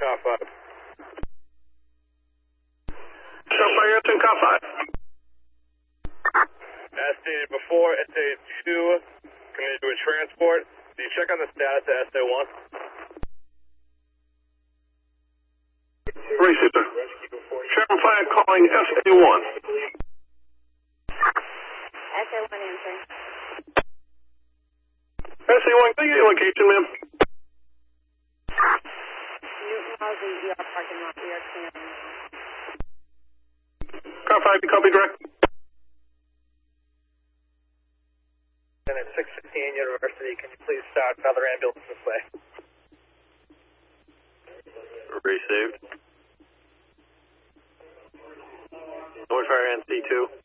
car 5. Car 5, you're in car 5. As stated before, SA2 committed to a transport. Do you check on the status of SA1? Received, sir. Sheriff Fire calling SA1. SA1 answering. SA1, can I get your location, ma'am? Newton Halsey, ER parking lot. We are clearing. Car 5, you copy direct? And at 615 University, can you please start another ambulance this way? Received. North Fire NC2.